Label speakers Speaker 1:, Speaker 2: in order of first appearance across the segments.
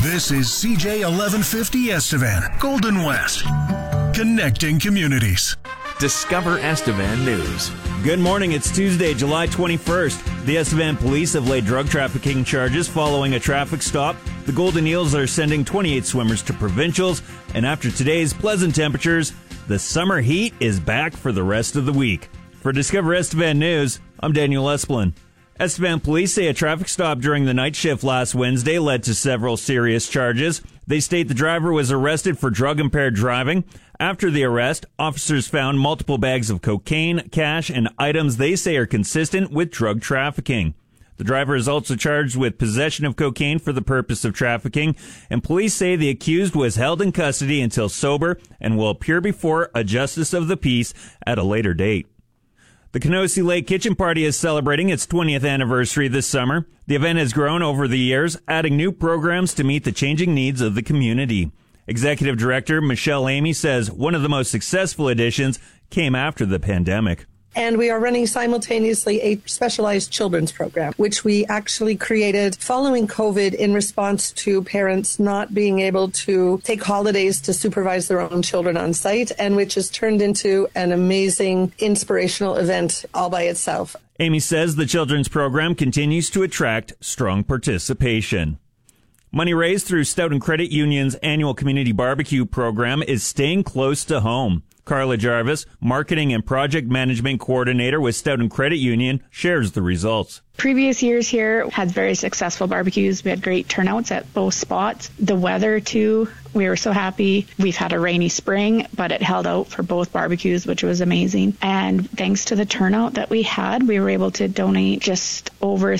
Speaker 1: This is CJ 1150 Estevan, Golden West, connecting communities.
Speaker 2: Discover Estevan News.
Speaker 3: Good morning. It's Tuesday, July 21st. The Estevan police have laid drug trafficking charges following a traffic stop. The Golden Eels are sending 28 swimmers to provincials. And after today's pleasant temperatures, the summer heat is back for the rest of the week. For Discover Estevan News, I'm Daniel Esplin. Estevan police say a traffic stop during the night shift last Wednesday led to several serious charges. They state the driver was arrested for drug-impaired driving. After the arrest, officers found multiple bags of cocaine, cash, and items they say are consistent with drug trafficking. The driver is also charged with possession of cocaine for the purpose of trafficking, and police say the accused was held in custody until sober and will appear before a justice of the peace at a later date. The Kenosi Lake Kitchen Party is celebrating its 20th anniversary this summer. The event has grown over the years, adding new programs to meet the changing needs of the community. Executive Director Michelle Amy says one of the most successful additions came after the pandemic.
Speaker 4: And we are running simultaneously a specialized children's program, which we actually created following COVID in response to parents not being able to take holidays to supervise their own children on site, and which has turned into an amazing, inspirational event all by itself.
Speaker 3: Amy says the children's program continues to attract strong participation. Money raised through Stoughton Credit Union's annual community barbecue program is staying close to home. Carla Jarvis, Marketing and Project Management Coordinator with Stoughton Credit Union, shares the results.
Speaker 5: Previous years here had very successful barbecues. We had great turnouts at both spots. The weather, too, we were so happy. We've had a rainy spring, but it held out for both barbecues, which was amazing. And thanks to the turnout that we had, we were able to donate just over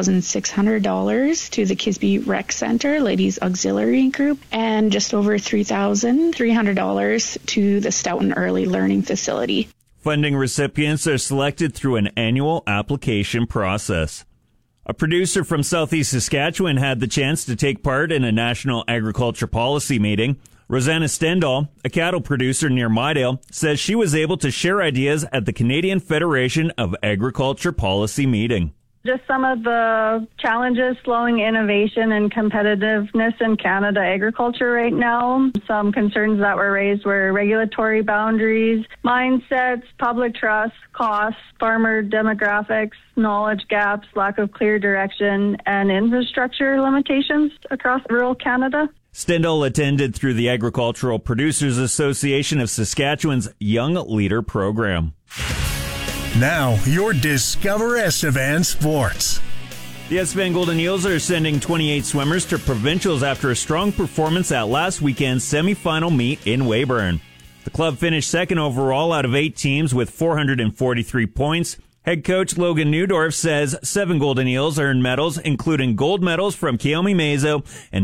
Speaker 5: $3,600 to the Kisby Rec Center, Ladies Auxiliary Group, and just over $3,300 to the Stoughton Early Learning Facility.
Speaker 3: Funding recipients are selected through an annual application process. A producer from Southeast Saskatchewan had the chance to take part in a national agriculture policy meeting. Rosanna Stendal, a cattle producer near Mydale, says she was able to share ideas at the Canadian Federation of Agriculture Policy meeting.
Speaker 6: Just some of the challenges slowing innovation and competitiveness in Canada agriculture right now. Some concerns that were raised were regulatory boundaries, mindsets, public trust, costs, farmer demographics, knowledge gaps, lack of clear direction, and infrastructure limitations across rural Canada.
Speaker 3: Stendal attended through the Agricultural Producers Association of Saskatchewan's Young Leader program.
Speaker 1: Now, your Discover Estevan Sports.
Speaker 3: The Estevan Golden Eels are sending 28 swimmers to provincials after a strong performance at last weekend's semifinal meet in Weyburn. The club finished second overall out of 8 teams with 443 points. Head coach Logan Newdorf says 7 Golden Eels earned medals, including gold medals from Kiyomi Meizo and